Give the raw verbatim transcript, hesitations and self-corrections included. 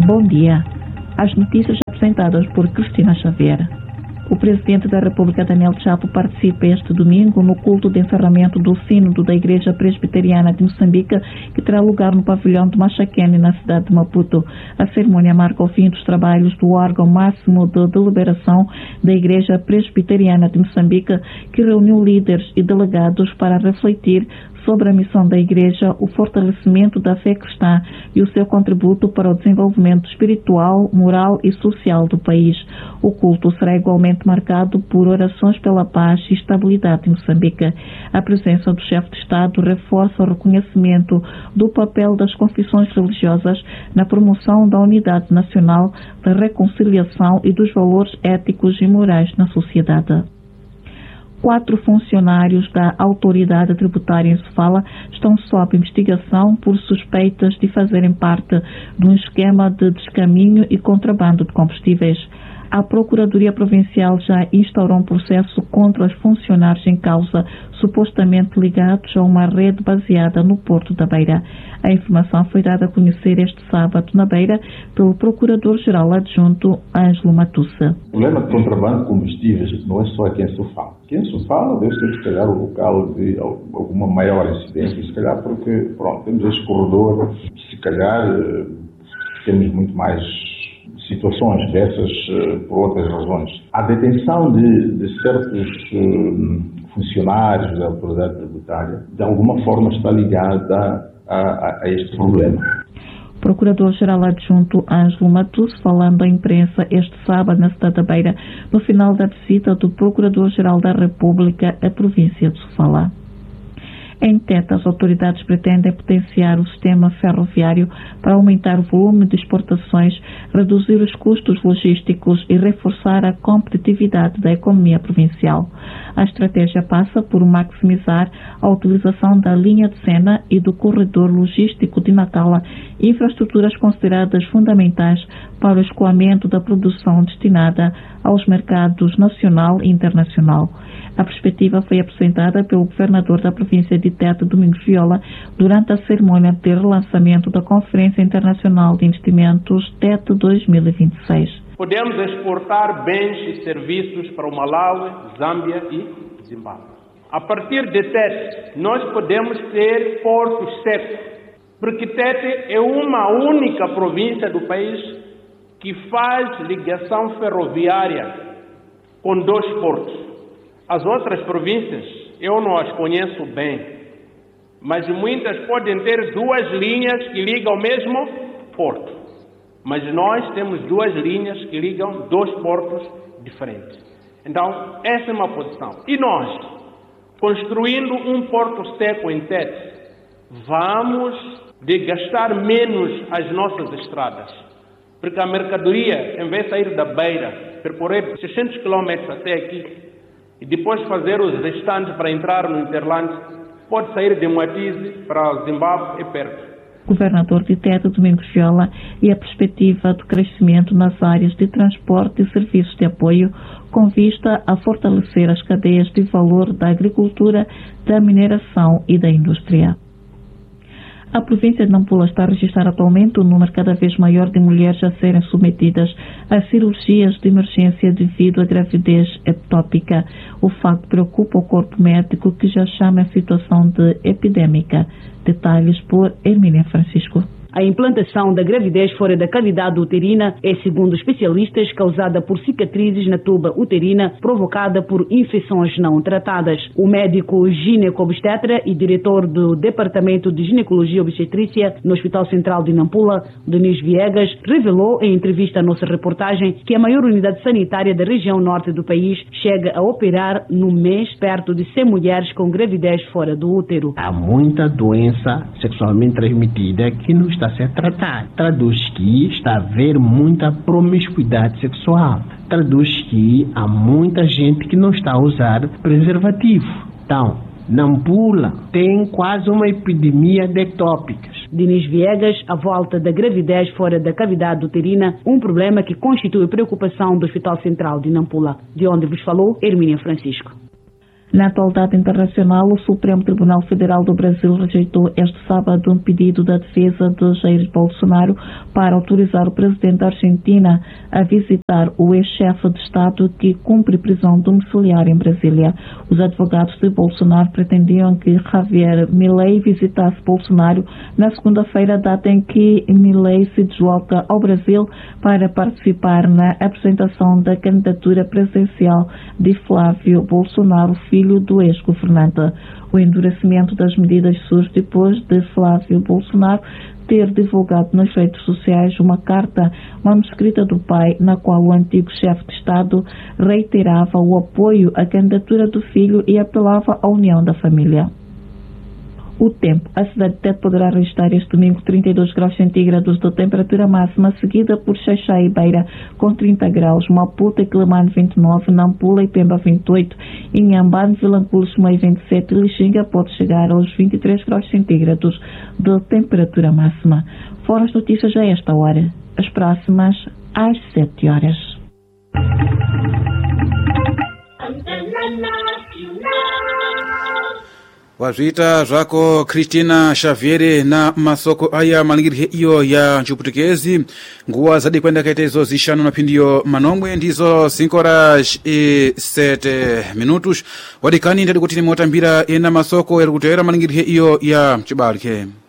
Bom dia. As notícias apresentadas por Cristina Xavier. O Presidente da República, Daniel Chapo, participa este domingo no culto de encerramento do Sínodo da Igreja Presbiteriana de Moçambique, que terá lugar no pavilhão de Machaquene, na cidade de Maputo. A cerimônia marca o fim dos trabalhos do órgão máximo de deliberação da Igreja Presbiteriana de Moçambique, que reuniu líderes e delegados para refletir sobre a missão da Igreja, o fortalecimento da fé cristã e o seu contributo para o desenvolvimento espiritual, moral e social do país. O culto será igualmente marcado por orações pela paz e estabilidade em Moçambique. A presença do chefe de Estado reforça o reconhecimento do papel das confissões religiosas na promoção da unidade nacional, da reconciliação e dos valores éticos e morais na sociedade. Quatro funcionários da autoridade tributária em Sofala estão sob investigação por suspeitas de fazerem parte de um esquema de descaminho e contrabando de combustíveis. A Procuradoria Provincial já instaurou um processo contra os funcionários em causa, supostamente ligados a uma rede baseada no Porto da Beira. A informação foi dada a conhecer este sábado na Beira pelo Procurador-Geral Adjunto Ângelo Matussa. O problema de contrabando de combustíveis não é só aqui em Sofala. Aqui em Sofala deve ser, se calhar, o local de alguma maior incidência, se calhar porque, pronto, temos este corredor, se calhar temos muito mais situações dessas por outras razões. A detenção de, de certos um, funcionários da autoridade tributária, de alguma forma está ligada a, a, a este problema. Procurador-Geral Adjunto Ângelo Matusso, falando à imprensa este sábado na cidade da Beira, no final da visita do Procurador-Geral da República à província de Sofala. Em Tete, as autoridades pretendem potenciar o sistema ferroviário para aumentar o volume de exportações, reduzir os custos logísticos e reforçar a competitividade da economia provincial. A estratégia passa por maximizar a utilização da linha de Sena e do corredor logístico de Natala, infraestruturas consideradas fundamentais para o escoamento da produção destinada aos mercados nacional e internacional. A perspectiva foi apresentada pelo governador da província de Tete, Domingos Viola, durante a cerimônia de relançamento da Conferência Internacional de Investimentos Tete dois mil e vinte e seis. Podemos exportar bens e serviços para o Malawi, Zâmbia e Zimbábue. A partir de Tete, nós podemos ter portos secos, porque Tete é uma única província do país que faz ligação ferroviária com dois portos. As outras províncias, eu não as conheço bem, mas muitas podem ter duas linhas que ligam ao mesmo porto. Mas nós temos duas linhas que ligam dois portos diferentes. Então, essa é uma posição. E nós, construindo um porto seco em Tete, vamos desgastar menos as nossas estradas. Porque a mercadoria, em vez de sair da Beira, percorrer seiscentos quilômetros até aqui, e depois fazer os restantes para entrar no Interland, pode sair de Moatize para Zimbábue e perto. Governador de Tete, Domingos Viola, e a perspectiva do crescimento nas áreas de transporte e serviços de apoio, com vista a fortalecer as cadeias de valor da agricultura, da mineração e da indústria. A província de Nampula está a registrar atualmente um número cada vez maior de mulheres a serem submetidas a cirurgias de emergência devido à gravidez ectópica. O facto preocupa o corpo médico, que já chama a situação de epidémica. Detalhes por Hermínia Francisco. A implantação da gravidez fora da cavidade uterina é, segundo especialistas, causada por cicatrizes na tuba uterina provocada por infecções não tratadas. O médico gineco-obstetra e diretor do Departamento de Ginecologia e Obstetrícia no Hospital Central de Nampula, Denis Viegas, revelou em entrevista à nossa reportagem que a maior unidade sanitária da região norte do país chega a operar no mês perto de cem mulheres com gravidez fora do útero. Há muita doença sexualmente transmitida que não está a ser tratada. Traduz que está a haver muita promiscuidade sexual. Traduz que há muita gente que não está a usar preservativo. Então, Nampula tem quase uma epidemia de ectópicas. Denis Viegas, a volta da gravidez fora da cavidade uterina, um problema que constitui preocupação do Hospital Central de Nampula, de onde vos falou Hermínia Francisco. Na atualidade internacional, o Supremo Tribunal Federal do Brasil rejeitou este sábado um pedido da defesa de Jair Bolsonaro para autorizar o presidente da Argentina a visitar o ex-chefe de Estado que cumpre prisão domiciliar em Brasília. Os advogados de Bolsonaro pretendiam que Javier Milei visitasse Bolsonaro na segunda-feira, data em que Milei se desloca ao Brasil para participar na apresentação da candidatura presidencial de Flávio Bolsonaro, filho do ex-governante. O endurecimento das medidas surge depois de Flávio Bolsonaro ter divulgado nas redes sociais uma carta manuscrita do pai, na qual o antigo chefe de Estado reiterava o apoio à candidatura do filho e apelava à união da família. O tempo. A cidade de Tete poderá registrar este domingo trinta e dois graus centígrados de temperatura máxima, seguida por Xaixá e Beira com trinta graus, Maputo e Quelimane vinte e nove, Nampula e Pemba vinte e oito, Inhambane, Vilanculo, Chimoio vinte e sete e Lixinga pode chegar aos vinte e três graus centígrados de temperatura máxima. Fora as notícias a esta hora. As próximas às sete horas. wazvita zvako Christina Xavier na masoko aya malingiriro iyo ya chiputukezi nguwa zadi kwenda kaita izo zishanu na pindiyo manomwe ndizo cinco horas e sete minutos wadikani ndadi kuti ni motambira ena masoko yali kutera malingiriro iyo ya chibalike.